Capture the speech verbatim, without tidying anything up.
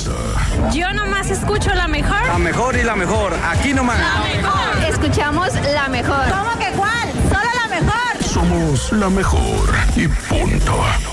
Exa. Yo nomás escucho la mejor. La mejor y la mejor, aquí nomás. La mejor. Escuchamos la mejor. ¿Cómo que cuál? Solo la mejor. Somos la mejor y punto.